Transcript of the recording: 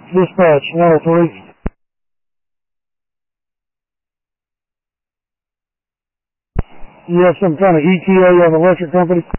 Dispatch 103. You have some kind of ETA on the electric company?